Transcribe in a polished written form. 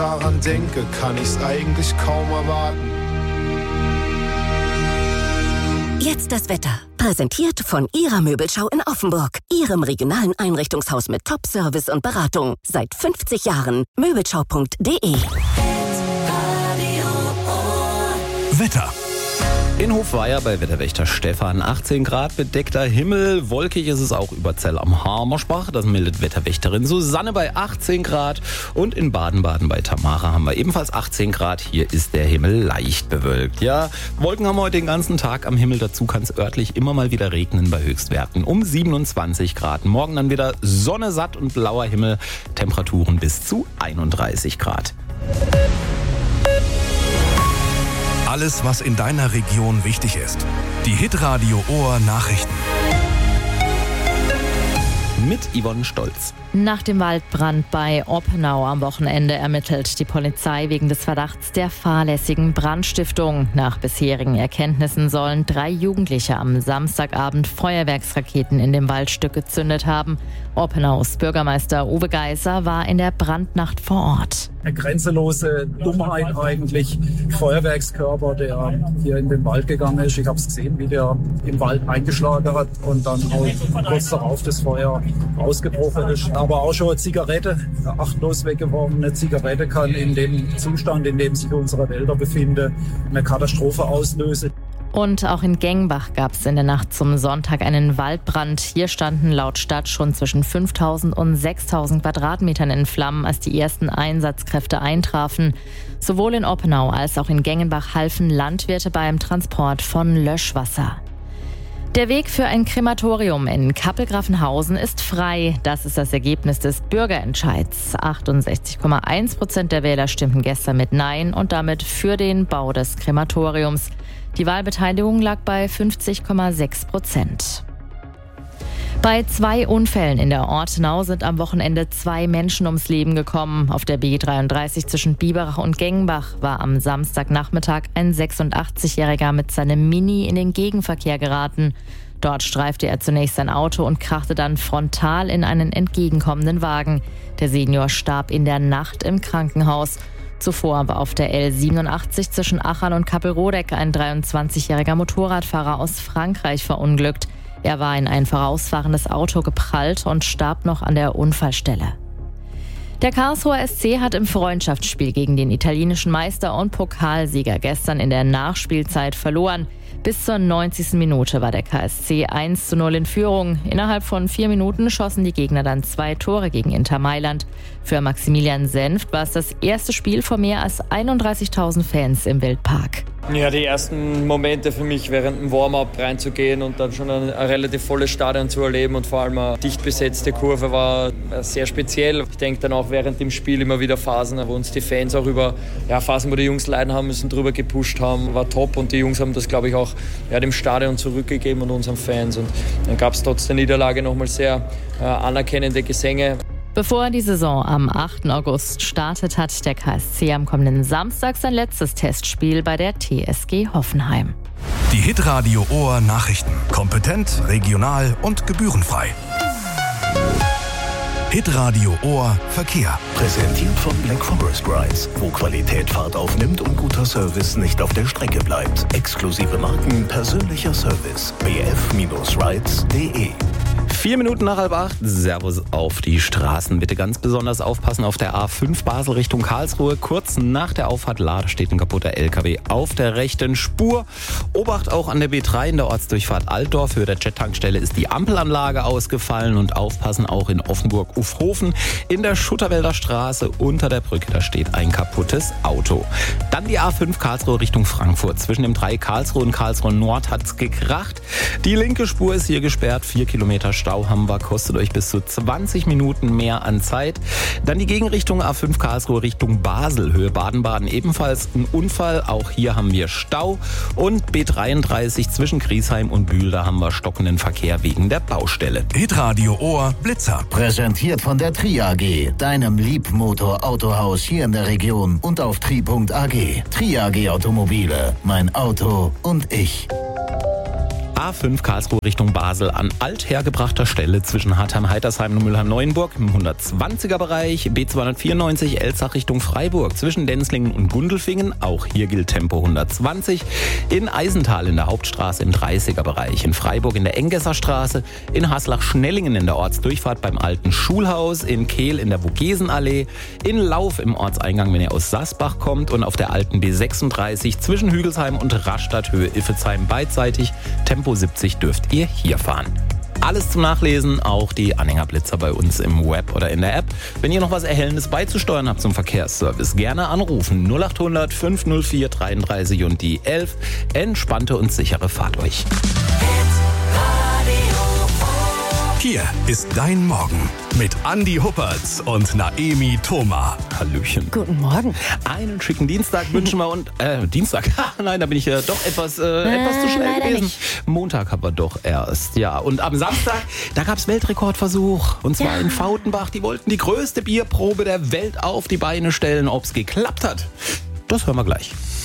daran denke, kann ich's eigentlich kaum erwarten. Jetzt das Wetter. Präsentiert von Ihrer Möbelschau in Offenburg. Ihrem regionalen Einrichtungshaus mit Top-Service und Beratung. Seit 50 Jahren. Möbelschau.de. Wetter. In Hofweier bei Wetterwächter Stefan 18 Grad, bedeckter Himmel, wolkig ist es auch über Zell am Harmersbach, das meldet Wetterwächterin Susanne bei 18 Grad und in Baden-Baden bei Tamara haben wir ebenfalls 18 Grad, hier ist der Himmel leicht bewölkt. Ja, Wolken haben wir heute den ganzen Tag am Himmel, dazu kann es örtlich immer mal wieder regnen bei Höchstwerten um 27 Grad. Morgen dann wieder Sonne, satt und blauer Himmel, Temperaturen bis zu 31 Grad. Alles, was in deiner Region wichtig ist. Die Hitradio Ohr Nachrichten. Mit Yvonne Stolz. Nach dem Waldbrand bei Oppenau am Wochenende ermittelt die Polizei wegen des Verdachts der fahrlässigen Brandstiftung. Nach bisherigen Erkenntnissen sollen 3 Jugendliche am Samstagabend Feuerwerksraketen in dem Waldstück gezündet haben. Oppenaus Bürgermeister Uwe Geisser war in der Brandnacht vor Ort. Eine grenzenlose Dummheit eigentlich. Feuerwerkskörper, der hier in den Wald gegangen ist. Ich habe es gesehen, wie der im Wald eingeschlagen hat und dann auch kurz darauf das Feuer ausgebrochen ist. Aber auch schon eine Zigarette, eine achtlos weggeworfene Zigarette kann in dem Zustand, in dem sich unsere Wälder befinden, eine Katastrophe auslösen. Und auch in Gengenbach gab es in der Nacht zum Sonntag einen Waldbrand. Hier standen laut Stadt schon zwischen 5.000 und 6.000 Quadratmetern in Flammen, als die ersten Einsatzkräfte eintrafen. Sowohl in Oppenau als auch in Gengenbach halfen Landwirte beim Transport von Löschwasser. Der Weg für ein Krematorium in Kappel-Grafenhausen ist frei. Das ist das Ergebnis des Bürgerentscheids. 68,1% der Wähler stimmten gestern mit Nein und damit für den Bau des Krematoriums. Die Wahlbeteiligung lag bei 50,6%. Bei 2 Unfällen in der Ortenau sind am Wochenende 2 Menschen ums Leben gekommen. Auf der B33 zwischen Biberach und Gengenbach war am Samstagnachmittag ein 86-Jähriger mit seinem Mini in den Gegenverkehr geraten. Dort streifte er zunächst sein Auto und krachte dann frontal in einen entgegenkommenden Wagen. Der Senior starb in der Nacht im Krankenhaus. Zuvor war auf der L87 zwischen Achern und Kappelrodeck ein 23-jähriger Motorradfahrer aus Frankreich verunglückt. Er war in ein vorausfahrendes Auto geprallt und starb noch an der Unfallstelle. Der Karlsruher SC hat im Freundschaftsspiel gegen den italienischen Meister und Pokalsieger gestern in der Nachspielzeit verloren. Bis zur 90. Minute war der KSC 1:0 in Führung. Innerhalb von 4 Minuten schossen die Gegner dann 2 Tore gegen Inter Mailand. Für Maximilian Senft war es das erste Spiel vor mehr als 31.000 Fans im Wildpark. Ja, die ersten Momente für mich während dem Warm-up reinzugehen und dann schon ein relativ volles Stadion zu erleben und vor allem eine dicht besetzte Kurve war sehr speziell. Ich denke dann auch während dem Spiel immer wieder Phasen, wo uns die Fans auch über Phasen, wo die Jungs leiden haben müssen, drüber gepusht haben, war top und die Jungs haben das, glaube ich, auch dem Stadion zurückgegeben und unseren Fans. Und dann gab es trotz der Niederlage nochmal sehr anerkennende Gesänge. Bevor die Saison am 8. August startet, hat der KSC am kommenden Samstag sein letztes Testspiel bei der TSG Hoffenheim. Die Hitradio Ohr Nachrichten. Kompetent, regional und gebührenfrei. Hitradio Ohr Verkehr. Präsentiert von Black Forest Rides, wo Qualität Fahrt aufnimmt und guter Service nicht auf der Strecke bleibt. Exklusive Marken, persönlicher Service. bf-rides.de. 4 Minuten nach 7:30. Servus auf die Straßen. Bitte ganz besonders aufpassen auf der A5 Basel Richtung Karlsruhe. Kurz nach der Auffahrt Lade steht ein kaputter LKW auf der rechten Spur. Obacht auch an der B3 in der Ortsdurchfahrt Altdorf. Für der Jet-Tankstelle ist die Ampelanlage ausgefallen. Und aufpassen auch in Offenburg-Ufhofen. In der Schutterwälder Straße unter der Brücke, da steht ein kaputtes Auto. Dann die A5 Karlsruhe Richtung Frankfurt. Zwischen dem 3 Karlsruhe und Karlsruhe Nord hat's gekracht. Die linke Spur ist hier gesperrt. 4 Kilometer Stau haben wir, kostet euch bis zu 20 Minuten mehr an Zeit. Dann die Gegenrichtung A5 Karlsruhe Richtung Basel, Höhe Baden-Baden, ebenfalls ein Unfall. Auch hier haben wir Stau. Und B33 zwischen Griesheim und Bühl, da haben wir stockenden Verkehr wegen der Baustelle. Hitradio Ohr Blitzer. Präsentiert von der Tri AG, deinem Liebmotor-Autohaus hier in der Region und auf tri.ag. Tri AG Automobile, mein Auto und ich. A5 Karlsruhe Richtung Basel an althergebrachter Stelle zwischen Hartheim-Heitersheim und Mülheim-Neuenburg im 120er Bereich. B294 Elzach Richtung Freiburg zwischen Denzlingen und Gundelfingen. Auch hier gilt Tempo 120. In Eisental in der Hauptstraße im 30er Bereich. In Freiburg in der Engesser Straße. In Haslach-Schnellingen in der Ortsdurchfahrt beim alten Schulhaus. In Kehl in der Vogesenallee. In Lauf im Ortseingang, wenn ihr aus Sasbach kommt. Und auf der alten B36 zwischen Hügelsheim und Rastatt Höhe Iffezheim beidseitig. Tempo 70 dürft ihr hier fahren. Alles zum Nachlesen, auch die Anhängerblitzer bei uns im Web oder in der App. Wenn ihr noch was Erhellendes beizusteuern habt zum Verkehrsservice, gerne anrufen. 0800 504 33 und die 11. Entspannte und sichere Fahrt euch. Hier ist dein Morgen mit Andi Huppertz und Naemi Thoma. Hallöchen. Guten Morgen. Einen schicken Dienstag wünschen wir und Dienstag? Nein, da bin ich doch etwas zu schnell gewesen. Nicht. Montag haben wir doch erst, ja. Und am Samstag, da gab's Weltrekordversuch. Und zwar in Fautenbach. Die wollten die größte Bierprobe der Welt auf die Beine stellen. Ob's geklappt hat, das hören wir gleich.